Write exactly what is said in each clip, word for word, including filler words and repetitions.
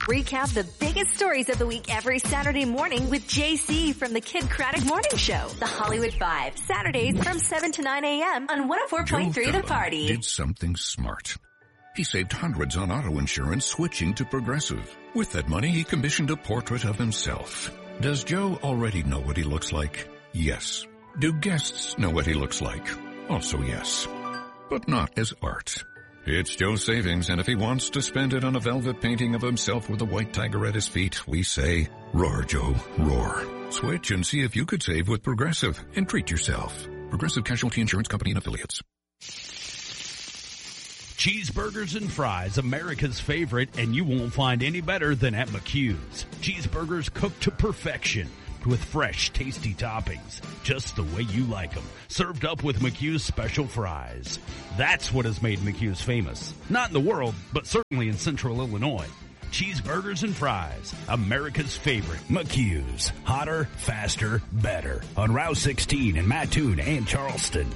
Recap the biggest stories of the week every Saturday morning with J C from the Kid Craddock Morning Show. The Hollywood Five, Saturdays from seven to nine a.m. on one oh four point three The Party. Did something smart. He saved hundreds on auto insurance switching to Progressive. With that money, he commissioned a portrait of himself. Does Joe already know what he looks like? Yes. Do guests know what he looks like? Also yes. But not as art. It's Joe's savings, and if he wants to spend it on a velvet painting of himself with a white tiger at his feet, we say, roar, Joe, roar. Switch and see if you could save with Progressive and treat yourself. Progressive Casualty Insurance Company and Affiliates. Cheeseburgers and fries, America's favorite, and you won't find any better than at McHugh's. Cheeseburgers cooked to perfection with fresh, tasty toppings, just the way you like them, served up with McHugh's special fries. That's what has made McHugh's famous. Not in the world, but certainly in Central Illinois. Cheeseburgers and fries, America's favorite. McHugh's. Hotter, faster, better. On Route sixteen in Mattoon and Charleston.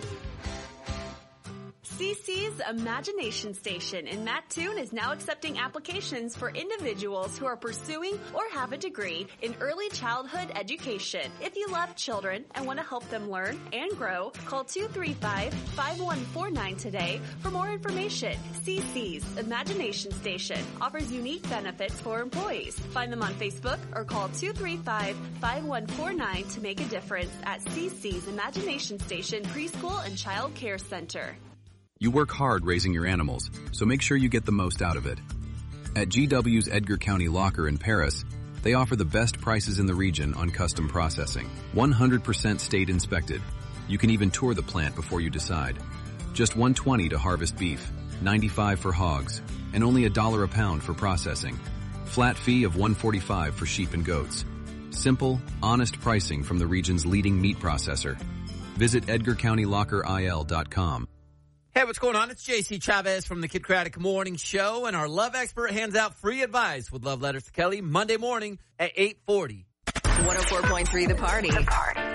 C C's Imagination Station in Mattoon is now accepting applications for individuals who are pursuing or have a degree in early childhood education. If you love children and want to help them learn and grow, call two three five, five one four nine today for more information. C C's Imagination Station offers unique benefits for employees. Find them on Facebook or call two three five, five one four nine to make a difference at C C's Imagination Station Preschool and Child Care Center. You work hard raising your animals, so make sure you get the most out of it. At G W's Edgar County Locker in Paris, they offer the best prices in the region on custom processing. one hundred percent state inspected. You can even tour the plant before you decide. Just one hundred twenty dollars to harvest beef, ninety-five dollars for hogs, and only a dollar a pound for processing. Flat fee of one hundred forty-five dollars for sheep and goats. Simple, honest pricing from the region's leading meat processor. Visit edgar county locker I L dot com. Hey, what's going on? It's J C Chavez from the Kid Craddock Morning Show, and our love expert hands out free advice with love letters to Kelly Monday morning at eight forty. one oh four point three The Party. The Party.